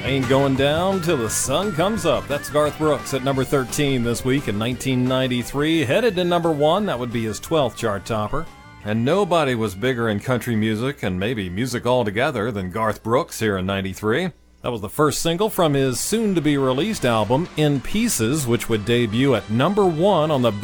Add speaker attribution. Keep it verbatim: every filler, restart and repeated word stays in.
Speaker 1: Ain't going down till the sun comes up. That's Garth Brooks at number thirteen this week in nineteen ninety-three. Headed to number one, that would be his twelfth chart topper. And nobody was bigger in country music, and maybe music altogether, than Garth Brooks here in ninety-three. That was the first single from his soon-to-be-released album, In Pieces, which would debut at number one on the